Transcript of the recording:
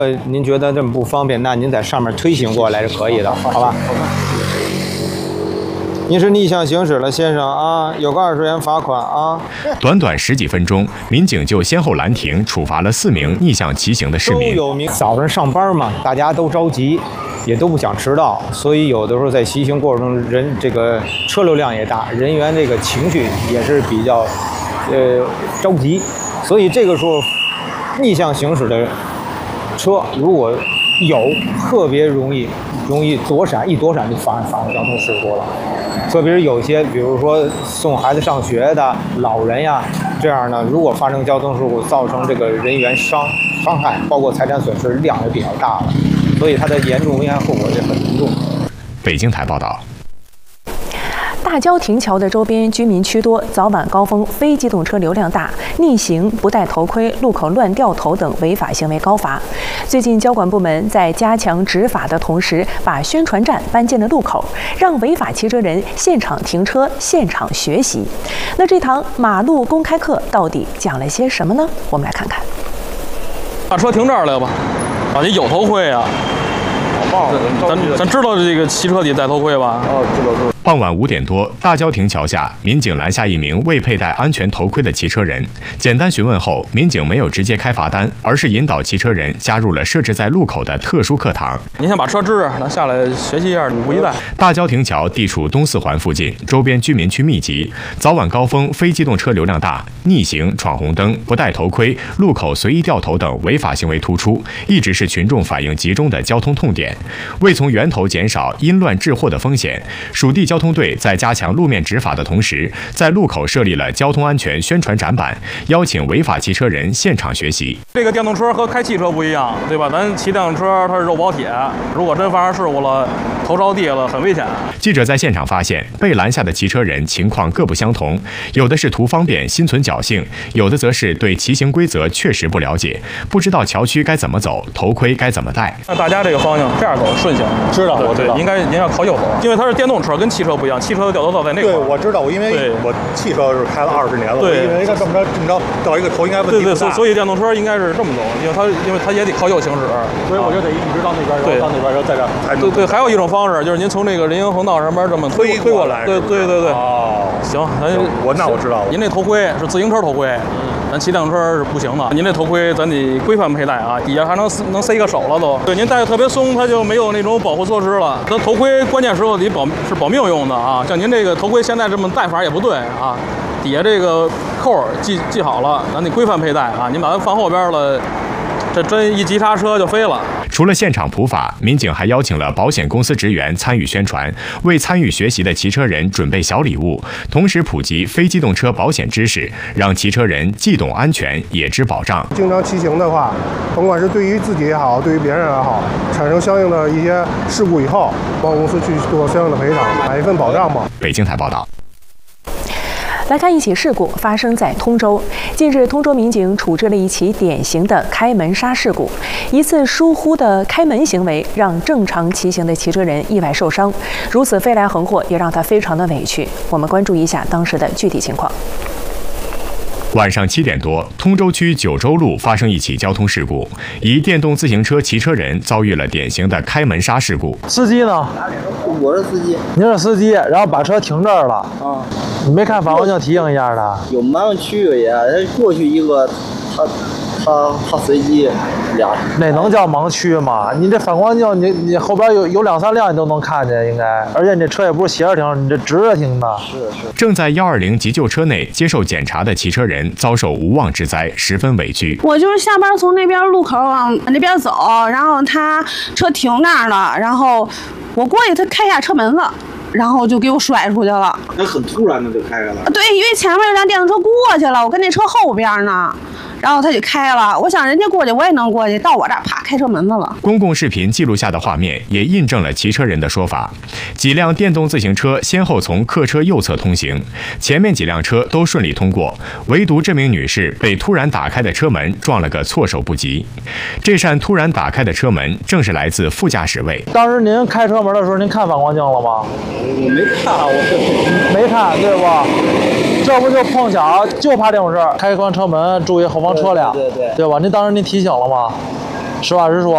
您觉得这么不方便，那您在上面推行过来是可以的，好吧？您是逆向行驶了，先生啊，有个20元罚款啊。 短短10几分钟，民警就先后拦停处罚了4名逆向骑行的市民。 早上上班嘛，大家都着急，也都不想迟到，所以有的时候在骑行过程中，这个车流量也大，人员这个情绪也是比较着急，所以这个时候逆向行驶的车如果有特别容易躲闪，一躲闪就发生交通事故了。特别是有些，比如说送孩子上学的老人呀，这样呢，如果发生交通事故，造成这个人员伤害，包括财产损失量也比较大了，所以它的严重危害后果也很严重。 北京台报道。 大郊亭桥的周边居民区多，早晚高峰非机动车流量大，逆行、不戴头盔、路口乱掉头等违法行为高罚。最近交管部门在加强执法的同时，把宣传站搬进了路口，让违法骑车人现场停车、现场学习。那这堂马路公开课到底讲了些什么呢？我们来看看。 把车停这儿来吧，啊，你有头盔啊？咱知道这个骑车得戴头盔吧？ 哦，知道。 傍晚5点多，大郊亭桥下，民警拦下一名未佩戴安全头盔的骑车人。简单询问后，民警没有直接开罚单，而是引导骑车人加入了设置在路口的特殊课堂。 您先把车支着，咱下来学习一下五一带。 大郊亭桥地处东四环附近，周边居民区密集，早晚高峰非机动车流量大，逆行、闯红灯、不戴头盔、路口随意掉头等违法行为突出，一直是群众反映集中的交通痛点。为从源头减少因乱致祸的风险，属地交通队在加强路面执法的同时，在路口设立了交通安全宣传展板，邀请违法骑车人现场学习。 这个电动车和开汽车不一样，对吧？咱骑电动车它是肉包铁，如果真发生事故了，头着地了，很危险。 记者在现场发现，被拦下的骑车人情况各不相同，有的是图方便心存侥幸，有的则是对骑行规则确实不了解，不知道桥区该怎么走，头盔该怎么戴。 那大家这个方向这样走顺行， 知道，我知道。 应该您要靠右走，因为它是电动车，跟汽车不一样，汽车的掉头道在那块。 对，我知道，因为我汽车是开了20年了，我以为这么着掉一个头应该问题不大。 对，所以电动车应该是这么走，因为它也得靠右行驶， 所以我就得一直到那边，然后到那边，然后在这儿。 对，还有一种方式就是您从这个人行横道上边这么推过来。对。哦，行，那我知道了。您这头盔是自行车头盔，咱骑电动车是不行的。您这头盔咱得规范佩戴啊，底下还能塞个手了都。对，您戴的特别松，它就没有那种保护措施了。咱头盔关键时候得保命用的啊，像您这个头盔现在这么戴法也不对啊，底下这个扣系好了，咱得规范佩戴啊。您把它放后边了，这真一急刹车就飞了。 除了现场普法，民警还邀请了保险公司职员参与宣传，为参与学习的骑车人准备小礼物，同时普及非机动车保险知识，让骑车人既懂安全也知保障。 经常骑行的话，甭管是对于自己也好，对于别人也好，产生相应的一些事故以后，保险公司去做相应的赔偿，买一份保障嘛。 北京台报道。 来看一起事故发生在通州。近日，通州民警处置了一起典型的开门刹事故。一次疏忽的开门行为，让正常骑行的骑车人意外受伤。如此飞来横祸，也让他非常的委屈。我们关注一下当时的具体情况。 晚上7点多，通州区九州路发生一起交通事故，一电动自行车骑车人遭遇了典型的开门刹事故。 司机呢？ 我是司机。 你是司机，然后把车停这儿了。 啊。 你没看反光镜提醒一下的？ 有盲区呀，他过去一个，他随机俩。 那能叫盲区吗？你这反光镜，你后边有2、3辆你都能看见，应该。而且你这车也不是斜着停，你这直着停的。 是。 正在120急救车内接受检查的骑车人遭受无妄之灾，十分委屈。 我就是下班从那边路口往那边走，然后他车停那儿了，然后我过去，他开下车门了。然后就给我甩出去了， 那很突然的就开了。 对，因为前面有辆电动车过去了，我跟那车后边呢，然后他就开了。我想人家过去，我也能过去，到我这儿啪开车门子了。 公共视频记录下的画面也印证了骑车人的说法。几辆电动自行车先后从客车右侧通行，前面几辆车都顺利通过，唯独这名女士被突然打开的车门撞了个措手不及。这扇突然打开的车门正是来自副驾驶位。 当时您开车门的时候，您看反光镜了吗？ 我没看， 没看，对不？这不就碰巧就怕这种事儿，开关车门，注意后方车辆， 对吧？您当时您提醒了吗？实话实说。